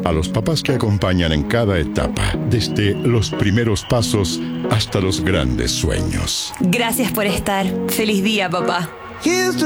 A los papás que acompañan en cada etapa, desde los primeros pasos hasta los grandes sueños. Gracias por estar. Feliz día, papá.